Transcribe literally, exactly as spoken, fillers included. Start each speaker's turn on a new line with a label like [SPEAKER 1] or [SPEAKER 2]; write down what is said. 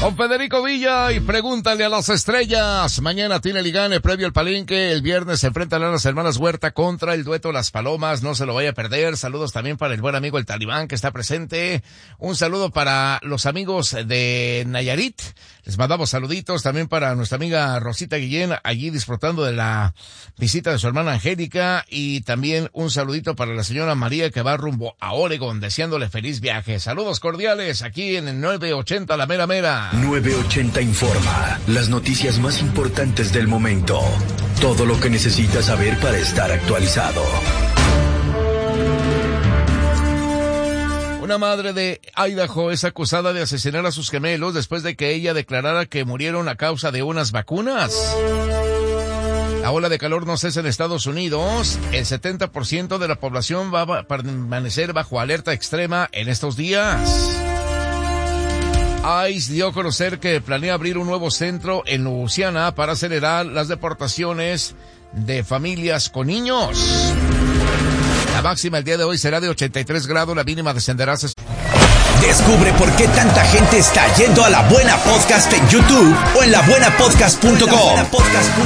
[SPEAKER 1] Con Federico Villa y Pregúntale a las Estrellas. Mañana tiene Ligane previo al Palenque. El viernes se enfrentan a las hermanas Huerta contra el dueto Las Palomas. No se lo vaya a perder. Saludos también para el buen amigo el Talibán que está presente. Un saludo para los amigos de Nayarit. Les mandamos saluditos también para nuestra amiga Rosita Guillén, allí disfrutando de la visita de su hermana Angélica. Y también un saludito para la señora María que va rumbo a Oregon, deseándole feliz viaje. Saludos cordiales aquí en el nueve ochenta La Mera Mera.
[SPEAKER 2] nueve ochenta informa. Las noticias más importantes del momento. Todo lo que necesitas saber para estar actualizado.
[SPEAKER 1] Una madre de Idaho es acusada de asesinar a sus gemelos después de que ella declarara que murieron a causa de unas vacunas. La ola de calor no cesa en Estados Unidos. El setenta por ciento de la población va a permanecer bajo alerta extrema en estos días. ICE dio a conocer que planea abrir un nuevo centro en Louisiana para acelerar las deportaciones de familias con niños. La máxima el día de hoy será de ochenta y tres grados, la mínima descenderá.
[SPEAKER 3] Descubre por qué tanta gente está yendo a La Buena Podcast en YouTube o en la buena podcast punto com.